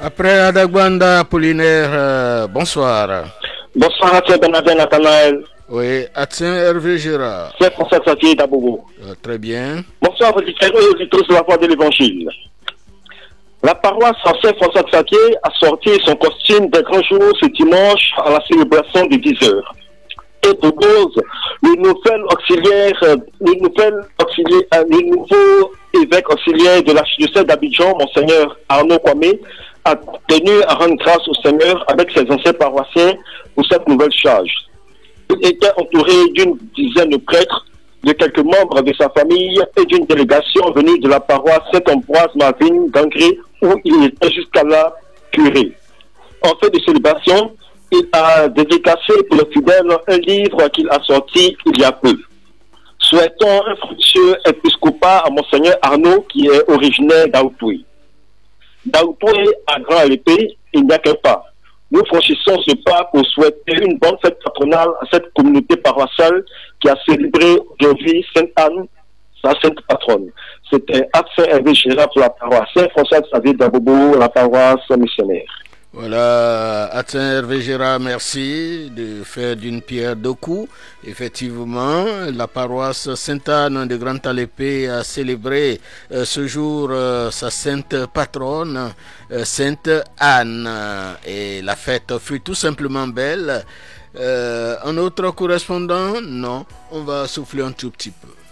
Après Adagbanda Apollinaire, bonsoir. Bonsoir à Bernardin Nathanaël. Oui, Atien Hervé Gérard. C'est François Xavier d'Abobo. Très bien. Bonsoir auditeurs et auditrices de la voix de l'Évangile. La paroisse Saint-François Xavier a sorti son costume des grands jours ce dimanche à la célébration de 10 heures. Et propose le nouveau évêque auxiliaire de l'archidiocèse d'Abidjan, Monseigneur Arnaud Kwame, a tenu à rendre grâce au Seigneur avec ses anciens paroissiens pour cette nouvelle charge. Il était entouré d'une dizaine de prêtres, de quelques membres de sa famille et d'une délégation venue de la paroisse Saint-Ambroise Marvin d'Angré où il était jusqu'à là curé. En fait de célébration, il a dédicacé pour les fidèles un livre qu'il a sorti il y a peu. Souhaitons un fructueux épiscopat à Monseigneur Arnaud qui est originaire d'Aoutoué. D'Aoutoué à Grand à l'épée, il n'y a qu'un pas. Nous franchissons ce pas pour souhaiter une bonne fête patronale à cette communauté paroissiale qui a célébré aujourd'hui Sainte-Anne, sa sainte patronne. C'était Atien Hervé Gérard pour la paroisse Saint-François Xavier d'Abobo, la paroisse missionnaire. Voilà, Atien Hervé Gérard, merci de faire d'une pierre deux coups. Effectivement, la paroisse Sainte-Anne de Grand-Alépé a célébré ce jour sa sainte patronne, Sainte Anne. Et la fête fut tout simplement belle. Un autre correspondant? Non, on va souffler un tout petit peu.